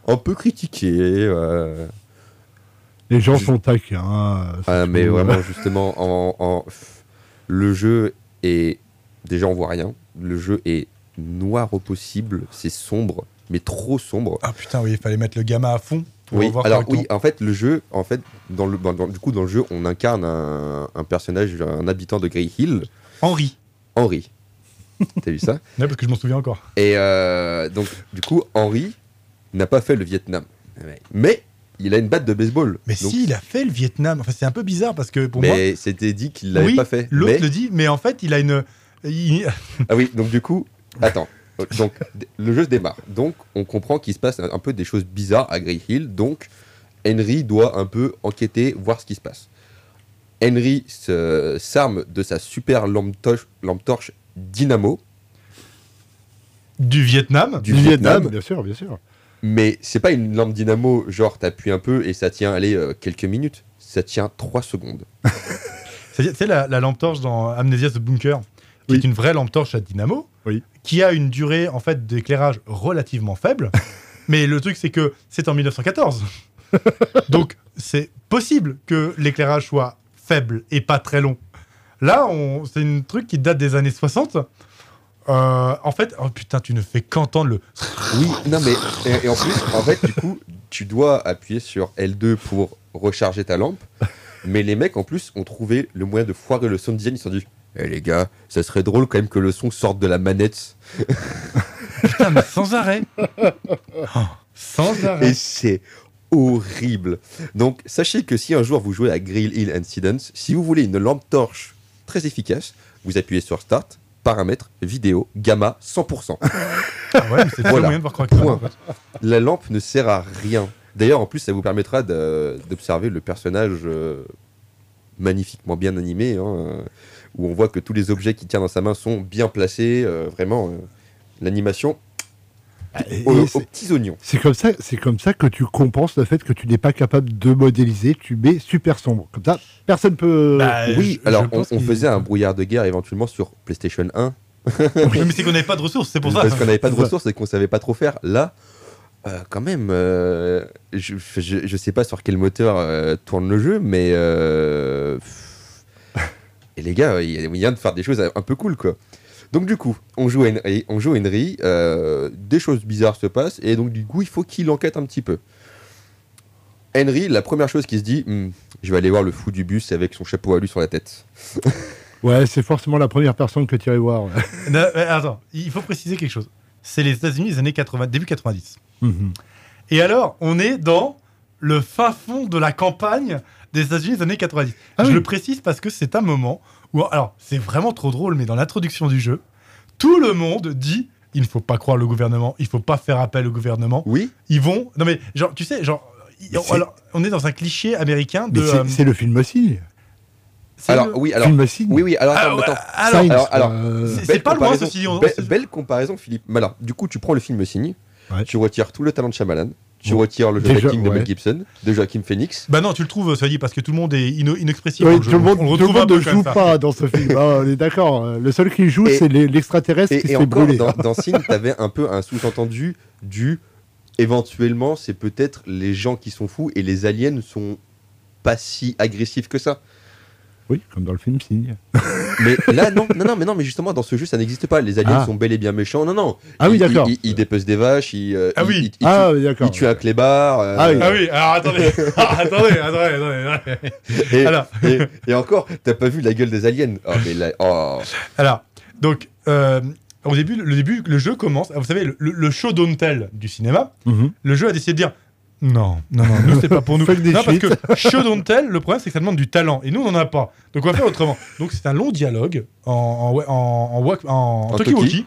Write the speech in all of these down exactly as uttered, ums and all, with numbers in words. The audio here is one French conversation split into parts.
un peu critiqué. Euh... Les gens je... sont taquins. Ah, mais cool. Vraiment, justement, en, en... le jeu est... Déjà, on voit rien. Le jeu est noir au possible. C'est sombre, mais trop sombre. Ah putain, oui, il fallait mettre le gamma à fond. Pour Oui, voir alors oui, en fait, le jeu, en fait, dans le, dans, du coup, dans le jeu, on incarne un, un personnage, un habitant de Grey Hill. Henry. Henry. T'as vu ça? Ouais, parce que je m'en souviens encore. Et euh, donc, du coup, Henry n'a pas fait le Vietnam. Mais il a une batte de baseball. Mais donc... si, il a fait le Vietnam. Enfin, c'est un peu bizarre parce que pour mais moi... Mais c'était dit qu'il l'avait oui, pas fait. l'autre mais... le dit, mais en fait, il a une... Il... ah oui, donc du coup, attends. Donc, le jeu se démarre. Donc, on comprend qu'il se passe un peu des choses bizarres à Grey Hill. Donc, Henry doit un peu enquêter, voir ce qui se passe. Henry se, s'arme de sa super lampe torche, lampe torche dynamo. Du Vietnam Du, du Vietnam, Vietnam, bien sûr, bien sûr. Mais c'est pas une lampe dynamo, genre t'appuies un peu et ça tient, allez, euh, quelques minutes. Ça tient trois secondes. C'est, c'est la, la lampe torche dans Amnesia The Bunker, qui oui. est une vraie lampe torche à dynamo, oui. qui a une durée en fait d'éclairage relativement faible. Mais le truc, c'est que c'est en dix-neuf cent quatorze. Donc, c'est possible que l'éclairage soit faible et pas très long. Là, on... c'est un truc qui date des années soixante. Euh, en fait, oh putain, tu ne fais qu'entendre le... Oui, non mais... Et, et en plus, en fait, du coup, tu dois appuyer sur L deux pour recharger ta lampe. Mais les mecs, en plus, ont trouvé le moyen de foirer le sound design. Ils se sont dit, eh les gars, ça serait drôle quand même que le son sorte de la manette. Putain, mais sans arrêt. Oh, sans arrêt. Et c'est... horrible. Donc, sachez que si un jour vous jouez à Grey Hill Incidents, si vous voulez une lampe torche très efficace, vous appuyez sur Start, paramètres, vidéo, gamma, cent pour cent. Ah ouais, mais c'est voilà. Moyen de voir correctement. En fait. La lampe ne sert à rien. D'ailleurs, en plus, ça vous permettra de, d'observer le personnage euh, magnifiquement bien animé, hein, euh, où on voit que tous les objets qu'il tient dans sa main sont bien placés. Euh, vraiment, euh, l'animation... Et aux, aux petits oignons. C'est comme ça, c'est comme ça que tu compenses le fait que tu n'es pas capable de modéliser. Tu mets super sombre. Comme ça, personne peut. Bah, oui, je, alors je on, on faisait un brouillard de guerre éventuellement sur PlayStation un. Oui, mais c'est qu'on n'avait pas de ressources, c'est pour ça. Parce qu'on n'avait pas de ressources et qu'on savait pas trop faire. Là, euh, quand même, euh, je, je je sais pas sur quel moteur euh, tourne le jeu, mais euh, et les gars, il y a moyen de faire des choses un peu cool, quoi. Donc du coup, on joue Henry, on joue Henry euh, des choses bizarres se passent, et donc du coup, il faut qu'il enquête un petit peu. Henry, la première chose qu'il se dit, hm, je vais aller voir le fou du bus avec son chapeau à lui sur la tête. Ouais, c'est forcément la première personne que tu irais voir. Ouais. Non, mais attends, il faut préciser quelque chose. C'est les États-Unis des années quatre-vingts, début quatre-vingt-dix. Mm-hmm. Et alors, on est dans le fin fond de la campagne des États-Unis des années quatre-vingt-dix. Ah, je oui. le précise parce que c'est un moment où, alors, c'est vraiment trop drôle, mais dans l'introduction du jeu, tout le monde dit il ne faut pas croire le gouvernement, il ne faut pas faire appel au gouvernement. Oui. Ils vont. Non, mais genre, tu sais, genre, alors, on est dans un cliché américain de. Mais c'est, euh... c'est le film aussi. C'est alors, le... oui, alors. Film aussi. Oui, oui, alors, alors, attends, attends. Alors, Science, alors, alors euh... c'est, c'est pas loin ceci. On... Be- belle comparaison, Philippe. Mais alors, du coup, tu prends le film Signe, ouais. Tu retires tout le talent de Shyamalan. Tu bon. retires le jeu d'acting de Mel ouais. Gibson, de Joaquin Phoenix. Bah non, tu le trouves, ça dit, parce que tout le monde est ino- inexpressif. Oui, tout le monde, on tout le monde ne joue pas dans ce film. Ah, on est d'accord. Le seul qui joue, et, c'est l'extraterrestre et, qui et se fait brûler. Dans, dans Signe, t'avais un peu un sous-entendu du éventuellement, c'est peut-être les gens qui sont fous et les aliens sont pas si agressifs que ça. Oui, comme dans le film Signe. Mais là, non, non, non, mais non, mais justement, dans ce jeu, ça n'existe pas. Les aliens ah. sont bel et bien méchants. Non, non. Ah oui, ils, d'accord. Ils, ils, ils dépecent des vaches. Ils, euh, ah oui. Ils, ils, ils, ah, tuent, oui, d'accord. Ils tuent un clébard. Euh... Ah, oui. ah oui. Alors attendez, ah, attendez, attendez, attendez. Et, Alors. et, et encore, t'as pas vu la gueule des aliens. Oh, mais là, oh. Alors, donc, euh, au début, le début, le jeu commence. Vous savez, le, le show don't tell du cinéma. Mm-hmm. Le jeu a décidé de dire. Non, non, non, nous c'est pas pour nous. Non, parce que show don't tell, le problème c'est que ça demande du talent et nous on en a pas. Donc on va faire autrement. Donc c'est un long dialogue en en en, en, en, en talkie-walkie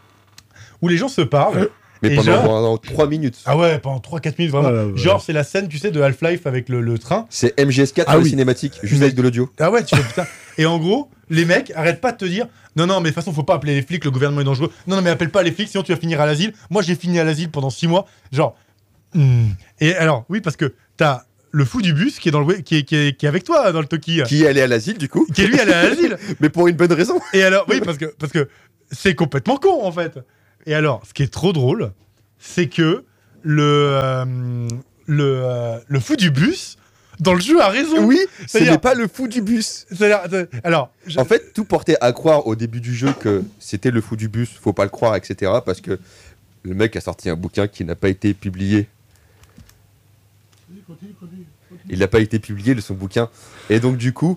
où les gens se parlent. Mais et pendant, genre... pendant trois minutes. Ah ouais, pendant trois quatre minutes vraiment. Ah, ouais, genre ouais. C'est la scène, tu sais, de Half-Life avec le, le train. C'est M G S quatre ah, oui. cinématique, juste mais... avec de l'audio. Ah ouais, tu fais putain. Et en gros, les mecs arrêtent pas de te dire non, non, mais de toute façon, faut pas appeler les flics, le gouvernement est dangereux. Non, non, mais appelle pas les flics, sinon tu vas finir à l'asile. Moi j'ai fini à l'asile pendant six mois. Genre. Mmh. Et alors, oui, parce que t'as le fou du bus qui est, dans le, qui est, qui est, qui est avec toi dans le Toki. Qui est allé à l'asile, du coup. Qui est lui allé à l'asile. Mais pour une bonne raison. Et alors, oui, parce que, parce que c'est complètement con, en fait. Et alors, ce qui est trop drôle, c'est que le, euh, le, euh, le fou du bus, dans le jeu, a raison. Oui, ce C'est-à-dire- n'est pas le fou du bus. C'est-à-dire, euh, alors, je- En fait, tout portait à croire au début du jeu que c'était le fou du bus, faut pas le croire, et cetera. Parce que le mec a sorti un bouquin qui n'a pas été publié. Il n'a pas été publié, le son bouquin. Et donc, du coup,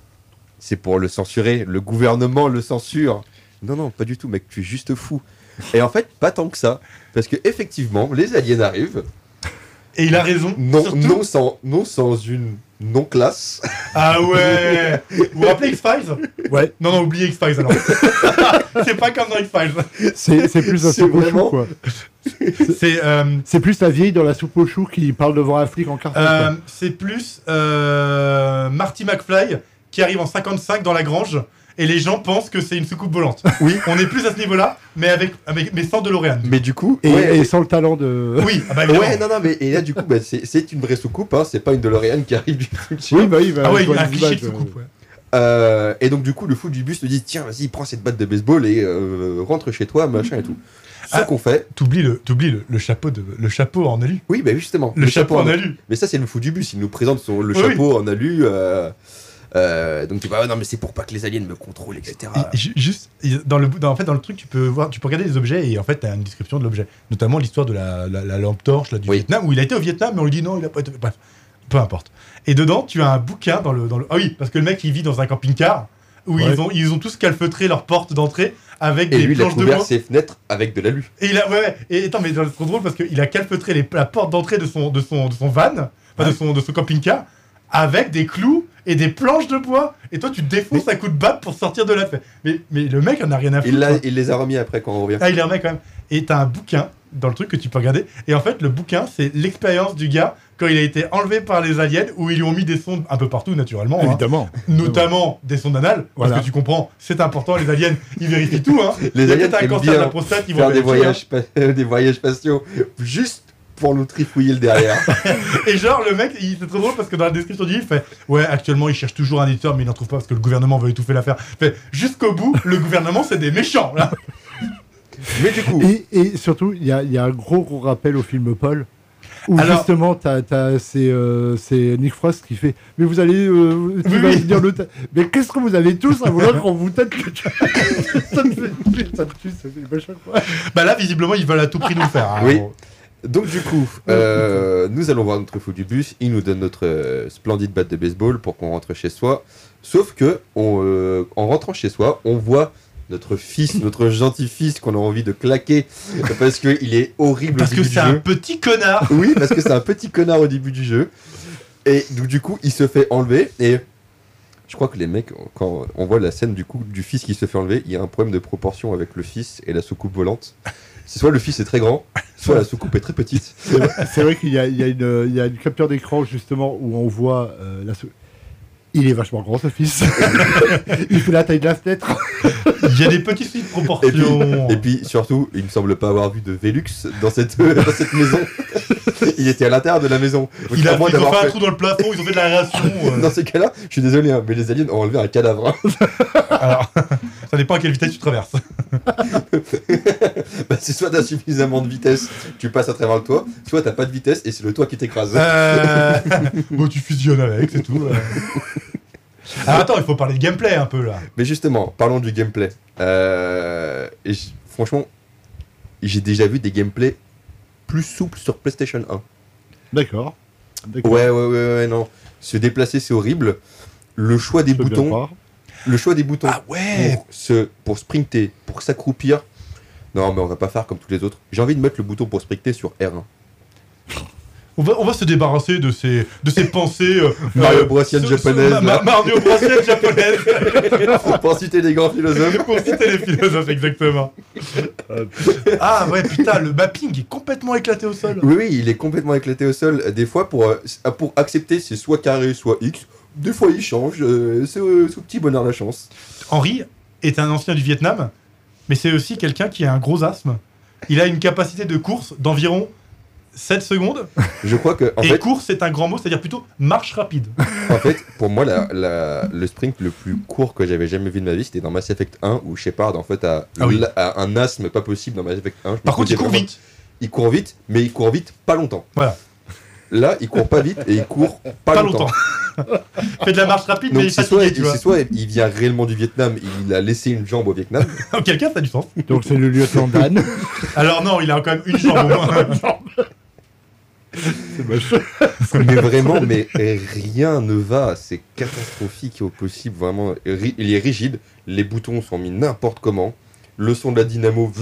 c'est pour le censurer. Le gouvernement le censure. Non, non, pas du tout, mec, tu es juste fou. Et en fait, pas tant que ça. Parce que effectivement, les aliens arrivent. et il a raison. Non, surtout- non, sans, non sans une non-classe. Ah ouais. Vous vous rappelez X-Files? Ouais, Non, non, oubliez X-Files alors. C'est pas comme dans X-Files. c'est c'est plus un C'est soupe au chou, vraiment- quoi. C'est euh, C'est plus la vieille dans la soupe au chou qui parle devant un flic en carton. euh, quoi. c'est plus euh, Marty McFly qui arrive en cinquante-cinq dans la grange et les gens pensent que c'est une soucoupe volante. Oui. On est plus à ce niveau-là, mais avec, avec mais sans DeLorean. Mais du coup, Et, ouais, et sans le talent de. Oui, ah bah évidemment. ouais, non, non, mais et là, du coup, bah, c'est, c'est une vraie soucoupe, hein, c'est pas une DeLorean qui arrive du futur. Oui, bah oui, bah, Ah ouais, je il vois a les affiché images, de soucoupe. euh, Ouais. Euh, et donc, du coup, le fou du bus te dit tiens, vas-y, prends cette batte de baseball et euh, rentre chez toi, machin et tout. Ce Ah. qu'on fait, T'oublies le, t'oublies le, le chapeau de, le chapeau en alu. oui, bah justement, Le, chapeau, en alu. Mais ça, c'est le fou du bus, il nous présente son, le Oui, chapeau en alu. Euh, euh, donc, tu vas, ah, non, mais c'est pour pas que les aliens me contrôlent, et cetera. Et ju- juste il- dans le dans, en fait dans le truc tu peux voir tu peux regarder les objets et en fait t'as une description de l'objet, notamment l'histoire de la, la, la lampe torche là, du Oui. Vietnam où il a été au Vietnam mais on lui dit non il a pas été bref peu importe. Et dedans tu as un bouquin dans le dans le ah oui parce que le mec il vit dans un camping-car où Ouais. ils ont ils ont tous calfeutré leurs portes d'entrée avec Et des lui, il a planches de couvert bois. ses fenêtres avec de l'alu. Et il a ouais, ouais. Et attends mais c'est trop drôle parce qu'il a calfeutré les, la porte d'entrée de son de son de son van, enfin Ouais. de son de son camping-car avec des clous et des planches de bois. Et toi tu te défonces à coups de batte pour sortir de là. Mais mais le mec en a rien à foutre. Il, l'a- quoi. il les a remis après quand on revient. Ah, il est un mec quand même. Et t'as un bouquin dans le truc que tu peux regarder. Et en fait, le bouquin, c'est l'expérience du gars quand il a été enlevé par les aliens, où ils lui ont mis des sondes un peu partout, naturellement. hein. Évidemment. Notamment des sondes anales. Voilà. Parce que tu comprends, c'est important, les aliens, ils vérifient tout. Hein. Les Il y a aliens peut-être un aiment cancer de bien la prostate, ils vont Faire des vérifier, voyages, pa- des voyages spatiaux juste pour nous trifouiller le derrière. hein. Et genre, le mec, il- c'est trop drôle parce que dans la description du livre, il fait ouais, actuellement, il cherche toujours un éditeur, mais il n'en trouve pas parce que le gouvernement veut étouffer l'affaire. Il fait jusqu'au bout, le gouvernement, c'est des méchants. Là. Mais du coup, Et, et surtout, il y a, il y a un gros, gros rappel au film Paul. Où Alors- justement, t'as, t'as, c'est, euh, c'est Nick Frost qui fait mais vous allez, euh, tu Oui, vas oui. venir le ta- mais qu'est-ce que vous avez tous à vouloir qu'on vous tâte que tu- ça me fait ça me tue, ça me fait machin, quoi. Bah là, visiblement, ils veulent à tout prix nous le faire. hein. Oui. Bon. donc du coup, euh, nous allons voir notre fou du bus. Il nous donne notre euh, splendide batte de baseball pour qu'on rentre chez soi. Sauf que, on, euh, en rentrant chez soi, on voit notre fils, notre gentil fils qu'on a envie de claquer parce qu'il est horrible Parce au que début c'est du un jeu. petit connard. Oui, parce que c'est un petit connard au début du jeu. Et donc du coup, il se fait enlever. Et je crois que les mecs, quand on voit la scène du coup du fils qui se fait enlever, il y a un problème de proportion avec le fils et la soucoupe volante. C'est soit le fils est très grand, soit la soucoupe est très petite. C'est vrai, c'est vrai qu'il y a, il y, a une, il y a une capture d'écran justement où on voit euh, la sou- il est vachement grand ce fils. Il fait la taille de la fenêtre. Il y a des petits signes de Et puis, proportion. et puis surtout, il ne semble pas avoir vu de Velux dans cette, dans cette maison. Il était à l'intérieur de la maison. Donc, Il à a, moins ils ont d'avoir fait un fait- trou dans le plafond, ils ont fait de l'aération. euh. Dans ces cas-là, je suis désolé, hein, mais les aliens ont enlevé un cadavre. hein. Alors, ça dépend à quelle vitesse tu traverses. Bah, c'est soit t'as suffisamment de vitesse, tu passes à travers le toit, soit t'as pas de vitesse et c'est le toit qui t'écrase. Euh... bon, tu fusionnes avec, c'est tout. euh. Alors attends, il faut parler de gameplay un peu là. Mais justement, parlons du gameplay. Euh, et j- franchement, j'ai déjà vu des gameplays plus souples sur PlayStation un. D'accord. D'accord. Ouais, ouais, ouais, ouais, non. Se déplacer, c'est horrible. Le choix des Je peux bien boutons, croire. le choix des boutons Ah ouais. pour, se, pour sprinter, pour s'accroupir. Non, mais on va pas faire comme tous les autres. J'ai envie de mettre le bouton pour sprinter sur R un. On va, on va se débarrasser de ces, de ces pensées. euh, Mario euh, Brossienne ce- ce- japonaise, Ma- là. Ma- Mario Brossienne japonaise. Pour citer les grands philosophes. Pour citer les philosophes, exactement. Ah ouais, putain, le mapping est complètement éclaté au sol. Oui, oui, il est complètement éclaté au sol. Des fois, pour, euh, pour accepter, c'est soit carré, soit X. Des fois, il change. Euh, c'est euh, ce petit bonheur la chance. Henri est un ancien du Vietnam, mais c'est aussi quelqu'un qui a un gros asthme. Il a une capacité de course d'environ sept secondes. Je crois que, en et fait, course, c'est un grand mot, c'est-à-dire plutôt marche rapide. en fait, pour moi, la, la- le sprint le plus court que j'avais jamais vu de ma vie, c'était dans Mass Effect un, où Shepard, en fait, a, Ah oui. a un asthme pas possible dans Mass Effect un. Je me Par contre, il posais court vraiment- vite. il court vite, mais il court vite pas longtemps. Voilà. Là, il court pas vite et il court pas, Pas longtemps. longtemps. Il fait de la marche rapide, Donc mais il est c'est fatigué, soit, tu vois. c'est soit il vient réellement du Vietnam, il a laissé une jambe au Vietnam. Auquel cas, ça a du sens. Donc c'est le lieutenant Dan. Alors non, il a quand même une jambe au moins. C'est moche. mais vraiment, mais rien ne va. C'est catastrophique au possible. Vraiment, Ri- il est rigide. Les boutons sont mis n'importe comment. Le son de la dynamo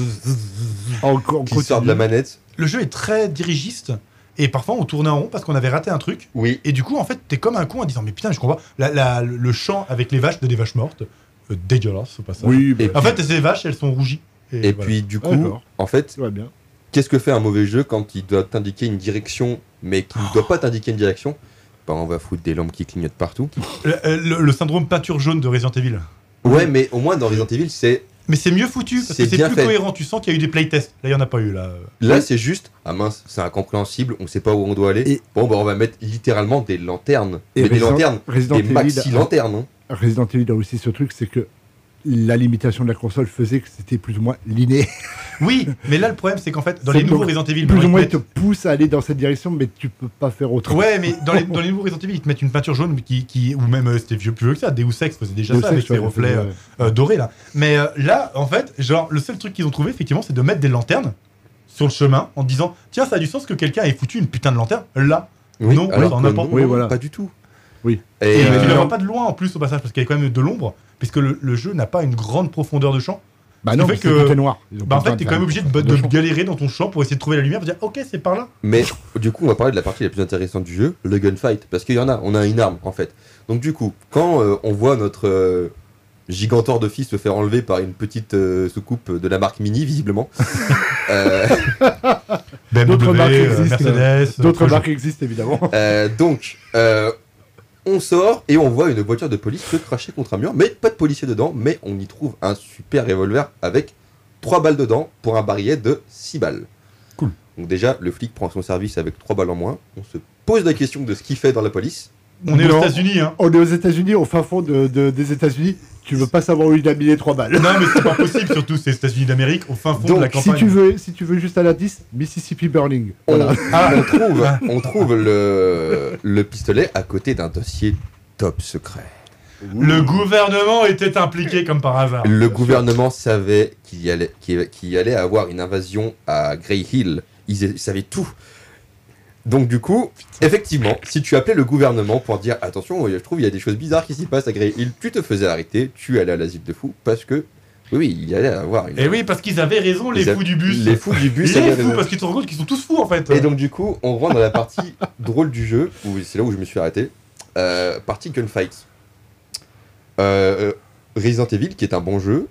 Encore qui sort de la manette. Le jeu est très dirigiste. Et parfois, on tournait en rond parce qu'on avait raté un truc. Oui. Et du coup, en fait, t'es comme un con en disant mais putain, je comprends pas. La, la- le chant avec les vaches, de des vaches mortes, euh, dégueulasse au passage. Oui, bah, Et En fait, ces vaches, elles sont rougies. Et voilà. puis du coup, D'accord. en fait, tout va bien. qu'est-ce que fait un mauvais jeu quand il doit t'indiquer une direction, mais qu'il ne doit pas t'indiquer une direction? Bah, on va foutre des lampes qui clignotent partout. Le, le- le syndrome peinture jaune de Resident Evil. Ouais, mais au moins dans Resident Evil, c'est Mais c'est mieux foutu parce C'est que c'est bien plus fait. cohérent. Tu sens qu'il y a eu des playtests. Là, il y en a pas eu là. là, c'est juste ah mince, c'est incompréhensible, on sait pas où on doit aller. Et- Bon, bah on va mettre littéralement des lanternes, Et mais des Resident- lanternes, Resident des Evil, maxi lanternes. Hein. Resident Evil a aussi ce truc, c'est que la limitation de la console faisait que c'était plus ou moins linéaire. Oui, mais là, le problème, c'est qu'en fait, dans C'est les nouveaux donc Resident Evil, Plus dans ou les moins, ils mettent- te poussent à aller dans cette direction, mais tu peux pas faire autrement. Ouais, mais dans les, dans les nouveaux Resident Evil, ils te mettent une peinture jaune qui, qui ou même euh, c'était vieux plus vieux que ça. Deus Ex faisait déjà Deus ça Ex, avec ses ouais, reflets faisait, euh, ouais. euh, dorés là. Mais euh, là, en fait, genre le seul truc qu'ils ont trouvé, effectivement, c'est de mettre des lanternes sur le chemin en disant tiens, ça a du sens que quelqu'un ait foutu une putain de lanterne là. Non, alors dans que n'importe non, où. Oui, non, voilà. pas du tout. Oui. Et, Et euh, tu ne la vois pas de loin en plus au passage parce qu'il y a quand même de l'ombre, puisque le, le jeu n'a pas une grande profondeur de champ. Bah Ce non, qui parce fait que que- tout est noir. Ils ont Bah en pas fait, besoin t'es de quand même faire obligé de, de de champ. galérer dans ton champ pour essayer de trouver la lumière, pour dire ok, c'est par là. Mais du coup, on va parler de la partie la plus intéressante du jeu, le gunfight, parce qu'il y en a, on a une arme en fait. Donc du coup, quand euh, on voit notre euh, gigantor de fils se faire enlever par une petite euh, soucoupe de la marque Mini, visiblement, euh, B M W, D'autres marques euh, existent. Mercedes, D'autres Peugeot. marques existent évidemment. euh, donc, euh, on sort et on voit une voiture de police se cracher contre un mur, mais pas de policier dedans, mais on y trouve un super revolver avec trois balles dedans pour un barillet de six balles. Cool. Donc déjà, le flic prend son service avec trois balles en moins. On se pose la question de ce qu'il fait dans la police. On est aux Non. États-Unis, hein. On est aux États-Unis, au fin fond de, de- des États-Unis. Tu veux pas savoir où il a mis les trois balles. Non, mais c'est pas possible, surtout c'est les États-Unis d'Amérique, au fin fond Donc, de la Si campagne. tu veux, si tu veux juste à l'indice, Mississippi Burning. On, Voilà. Ah. on trouve, on trouve le, le pistolet à côté d'un dossier top secret. Le gouvernement était impliqué comme par hasard. Le gouvernement savait qu'il y allait, qu'il qu'il y allait avoir une invasion à Grey Hill. Ils, ils savaient tout. Donc du coup, effectivement, si tu appelais le gouvernement pour dire attention, je trouve il y a des choses bizarres qui s'y passent à Grey Hill, tu te faisais arrêter, tu allais à l'asile de fous parce que oui, oui, il y allait avoir une. Et oui, parce qu'ils avaient raison, les Ils a- fous du bus. Les fous du bus. Les avaient fous, raison. parce qu'ils te rendent compte qu'ils sont tous fous en fait. Et donc du coup, on rentre dans la partie drôle du jeu, où c'est là où je me suis arrêté. Euh, partie gunfight. Euh, Resident Evil, qui est un bon jeu,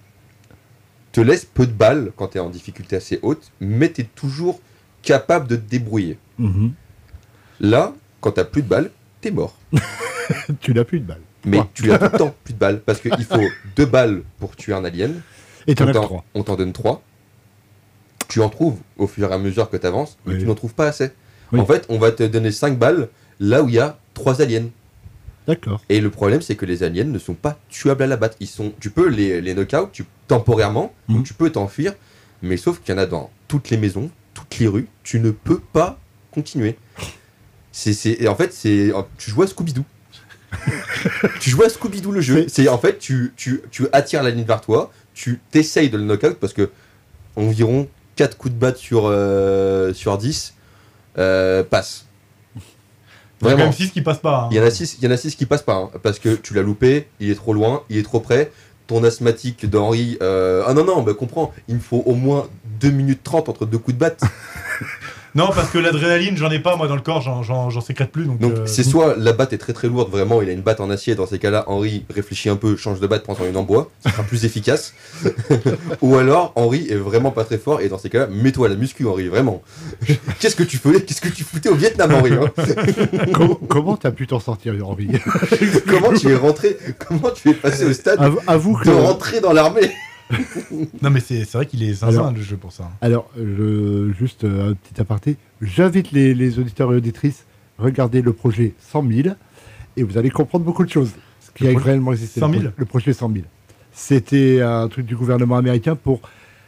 te laisse peu de balles quand tu es en difficulté assez haute, mais tu es toujours capable de te débrouiller. Mhm. Là, quand t'as plus de balles, t'es mort. Tu n'as plus de balles. Mais Ouais. tu as tout le temps plus de balles, parce qu'il faut deux balles pour tuer un alien. Et t'en On as t'en- trois. On t'en donne trois. Tu en trouves au fur et à mesure que tu avances, mais Oui. tu n'en trouves pas assez. Oui. En fait, on va te donner cinq balles là où il y a trois aliens. D'accord. Et le problème, c'est que les aliens ne sont pas tuables à la batte. Ils sont, tu peux les, les knock-out tu, temporairement, Mhm. donc tu peux t'enfuir, mais sauf qu'il y en a dans toutes les maisons, toutes les rues, tu ne peux pas continuer. C'est, c'est, et en fait, c'est, tu joues à Scooby-Doo. tu joues à Scooby-Doo le jeu. C'est- C'est, en fait, tu, tu, tu attires l'alien vers toi, tu t'essayes de le knock-out parce que environ quatre coups de batte sur, euh, sur dix euh, passent. Il y a quand Vraiment. même six qui passent pas. hein. Il y en a six, il y en a six qui passent pas, hein, parce que tu l'as loupé, il est trop loin, il est trop près. Ton asthmatique d'Henri, euh, ah non, non, bah comprends, il me faut au moins deux minutes trente entre deux coups de batte. Non, parce que l'adrénaline, j'en ai pas, moi, dans le corps, j'en, j'en, j'en sécrète plus. Donc, Donc euh, c'est soit la batte est très très lourde, vraiment, il a une batte en acier, dans ces cas-là, Henri réfléchit un peu, change de batte, prends-en une en bois, ça sera plus efficace. Ou alors, Henri est vraiment pas très fort, et dans ces cas-là, mets-toi à la muscu, Henri, vraiment. Qu'est-ce que tu faisais, qu'est-ce que tu foutais au Vietnam, Henri, hein comment comment t'as pu t'en sortir, Henri? Comment tu es rentré, comment tu es passé au stade Avoue, avoue que. de rentrer dans l'armée? Non, mais c'est, c'est vrai qu'il est zinzin, Alors- le jeu, pour ça. Alors, je, juste euh, un petit aparté. J'invite les, les auditeurs et auditrices à regarder le projet cent mille et vous allez comprendre beaucoup de choses. Ce qui Le a projet réellement existé. cent le mille pro- Le projet cent mille. C'était un truc du gouvernement américain pour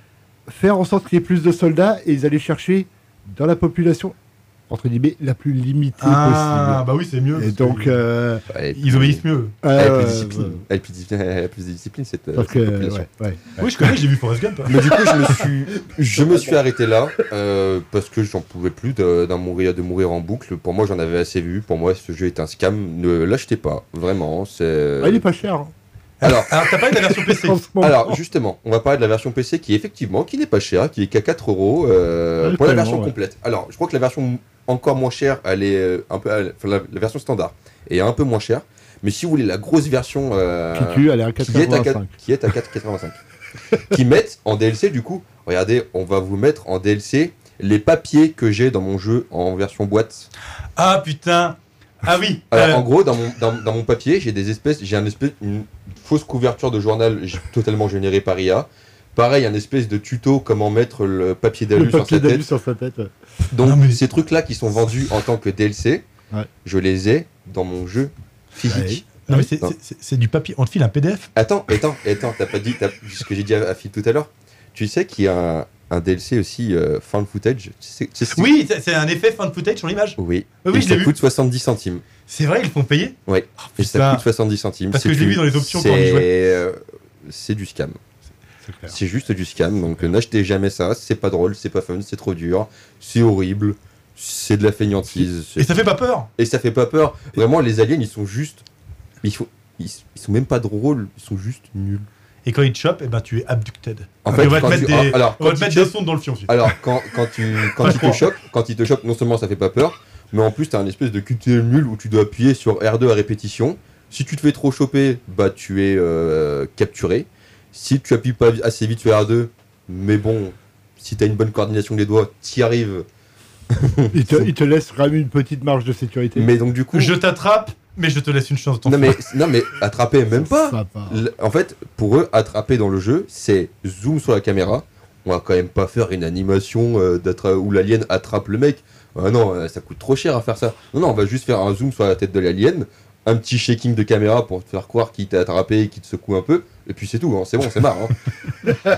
faire en sorte qu'il y ait plus de soldats et ils allaient chercher dans la population, entre guillemets, la plus limitée Ah, possible. bah oui, c'est mieux. Et parce donc, que euh, Ouais, ils obéissent mieux. Elle a euh, plus de discipline. ouais. Elle a plus de discipline, elle a plus de discipline, cette, Parce cette que, population. ouais, ouais. Oui, je connais, j'ai vu Forrest Gump. Mais du coup, je me suis, je me suis arrêté là euh, parce que j'en pouvais plus de, d'en mourir, de mourir en boucle. Pour moi, j'en avais assez vu. Pour moi, ce jeu est un scam. Ne l'achetez pas, vraiment. C'est. Ah, il est pas cher. Hein. Alors, Alors, t'as pas de la version P C. En ce moment. alors, justement, on va parler de la version P C qui, effectivement, qui n'est pas chère, qui est qu'à quatre euros euh, Ouais, pour la tellement, version ouais. complète. Alors, je crois que la version encore moins chère, elle est euh, un peu, elle- enfin, la, la version standard est un peu moins chère. Mais si vous voulez la grosse version euh, Qui tue, elle est à qui est à quatre- quatre quatre-vingt-cinq. qui est à quatre euros quatre-vingt-cinq, qui mettent en D L C du coup. Regardez, on va vous mettre en D L C les papiers que j'ai dans mon jeu en version boîte. Ah putain. Ah oui. Alors euh, en gros, dans mon, dans, dans mon papier, j'ai des espèces, j'ai un espèce, une fausse couverture de journal g- totalement générée par I A. Pareil, un espèce de tuto comment mettre le papier Le d'alu sur papier sa d'alu tête. sur sa tête. ouais. Donc Non, mais- ces trucs-là qui sont vendus en tant que D L C, Ouais. je les ai dans mon jeu physique. non, mais c'est- Non. c'est c'est- c'est du papier. On te file un P D F. Attends, attends, attends, t'as pas dit t'as- ce que j'ai dit à, à Phil tout à l'heure. Tu sais qu'il y a un, un D L C aussi euh, found footage. Tu sais, tu sais ce que- Oui, c'est c'est un effet fan footage sur l'image. Oui. Oui, oui, Et je ça l'ai vu. coûte soixante-dix centimes. C'est vrai, ils font payer. Ouais. Ah, Et ça putain. coûte soixante-dix centimes. Parce que C'est je l'ai une- vu dans les options quand on y c'est, jouait. euh, C'est du scam. C'est clair. C'est juste du scam. Donc euh, n'achetez jamais ça. C'est pas drôle, c'est pas fun, c'est trop dur, c'est horrible, c'est de la feignantise. c'est- Et ça fait pas peur. Et ça fait pas peur. Vraiment, les aliens, ils sont juste. Il faut... ils, ils sont même pas drôles, ils sont juste nuls. Et quand ils te chopent, eh ben, tu es abducted. En Et fait, on va te quand mettre tu- des, alors, on va quand te ils mettre te des sondes dans le fion. ensuite. Alors, quand, quand, tu, quand il te chope, quand il te chope, non seulement ça fait pas peur, mais en plus, t'as un espèce de Q T E nul où tu dois appuyer sur R deux à répétition. Si tu te fais trop choper, bah tu es euh, capturé. Si tu appuies pas assez vite sur R deux, mais bon, si t'as une bonne coordination des doigts, t'y arrives. Il te, il te laisse quand même une petite marge de sécurité. Mais donc du coup, Je t'attrape, mais je te laisse une chance de t'en non mais non mais attraper même pas. Sympa. L- En fait, pour eux, attraper dans le jeu, c'est zoom sur la caméra. On va quand même pas faire une animation euh, d'attra- où l'alien attrape le mec. Ah non, euh, ça coûte trop cher à faire ça. Non, non, on va juste faire un zoom sur la tête de l'alien, un petit shaking de caméra pour te faire croire qu'il t'a attrapé et qu'il te secoue un peu, et puis c'est tout, hein, c'est bon, c'est marre. Hein.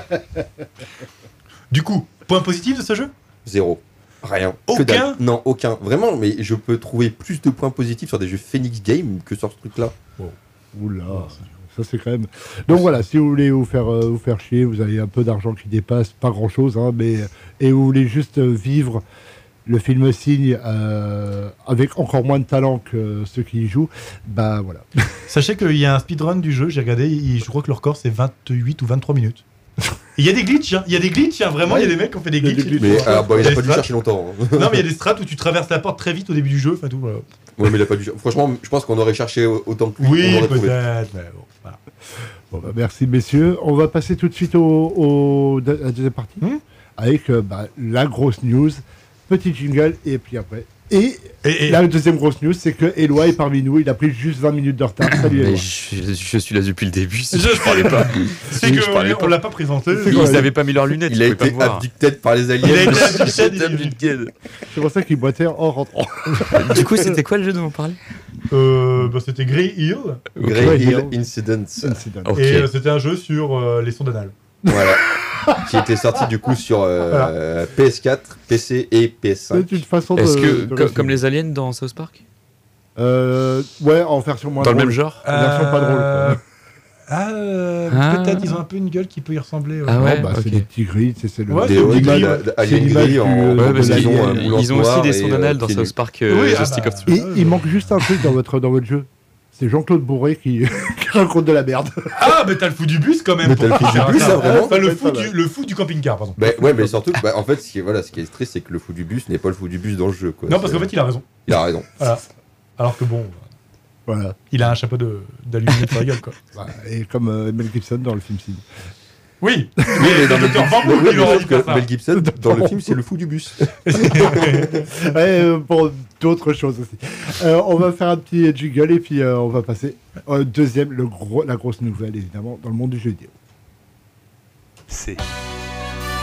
Du coup, point positif de ce jeu? Zéro. Rien. Que Aucun dalle. Non, aucun. Vraiment, mais je peux trouver plus de points positifs sur des jeux Phoenix Game que sur ce truc-là. Oula, ça c'est quand même. Donc voilà, si vous voulez vous faire, euh, vous faire chier, vous avez un peu d'argent qui dépasse, pas grand chose, hein, mais et vous voulez juste euh, vivre le film Signe euh, avec encore moins de talent que ceux qui y jouent, bah voilà. Sachez qu'il y a un speedrun du jeu, j'ai regardé, il- je crois que le record c'est vingt-huit ou vingt-trois minutes. Et il y a des glitches, hein, il y a des glitches, hein, vraiment, il y a des mecs qui ont fait des Il y a des glitches. glitches. Mais alors, bah, il Il y a a pas des dû strats. chercher longtemps. hein. Non, mais il y a des strats où tu traverses la porte très vite au début du jeu, enfin tout. Voilà. Ouais, mais il a pas dû. Franchement, je pense qu'on aurait cherché autant que lui. Oui, on aurait trouvé. peut-être, mais bon, voilà. Bon, bah, merci messieurs. On va passer tout de suite au, au- à la deuxième partie Hmm. avec euh, bah, la grosse news, petit jingle et puis après. Et, Et, et- la deuxième grosse news, c'est que Eloi est parmi nous. Il a pris juste vingt minutes de retard. Salut Mais Eloi. je, je suis là depuis le début, si Je je, parlais pas. c'est Si je qu'on parlais on pas. l'a pas présenté. C'est Ils quoi, n'avaient pas mis leurs lunettes, Il a je pouvais été pas me voir. abducté par les aliens. Il a été abducté, J'étais il- abducted. C'est pour ça qu'il boitait en rentrant. Du coup, c'était quoi le jeu dont on parlait? Euh, bah, c'était Grey Hill, Grey Ouais, Hill il- Incidents. Incident. Ok. et euh, c'était un jeu sur euh, les sondes anales. Voilà. Qui était sorti du coup sur euh, P S quatre, P C et P S cinq. C'est une façon de. Est-ce que, de co- résumer. comme les aliens dans South Park? Euh, ouais, en version moins Dans le drôle. même genre? Une version pas drôle, quoi. Ah, euh, Ah. peut-être ils ont un peu une gueule qui peut y ressembler. ouais. Ah ouais, Non, bah, c'est ok. des petits gris, c'est c'est le. Ouais, Des c'est hauts, du gris, de- ouais. de- C'est Alien l'image gris en du- en Ouais, parce ils qu'ils- combinaison, ont- euh, moulante ils ont aussi noire des et, sondes euh, anales dans pieds nus. South Park, euh, Oui, The ah Stick bah. of Truth. Et il manque juste un truc dans votre, dans votre jeu. C'est Jean-Claude Bourré qui, qui raconte de la merde. Ah, mais t'as le fou du bus quand même. Mais t'as le pour fou du faire bus, ça. ça, vraiment Enfin, le, Ouais, fou ça du, va. le fou du camping-car, pardon. Bah, ouais, mais surtout, bah, en fait, ce qui est, voilà, ce qui est triste, c'est que le fou du bus n'est pas le fou du bus dans le jeu. Quoi. Non, parce C'est- qu'en fait, il a raison. il a raison. Voilà. Alors que bon, Voilà. il a un chapeau de- d'aluminium sur la gueule, quoi. Bah, et comme euh, Mel Gibson dans le film Signe. Oui, Oui, mais dans le Mel docteur Gibson, Bambou, oui, il mais aurait sauf dû que faire ça. Mel Gibson, dans le film, c'est le fou du bus. Ouais, euh, pour d'autres choses aussi. Euh, on va faire un petit jingle et puis euh, on va passer au deuxième, le gros, la grosse nouvelle évidemment dans le monde du jeu vidéo. C'est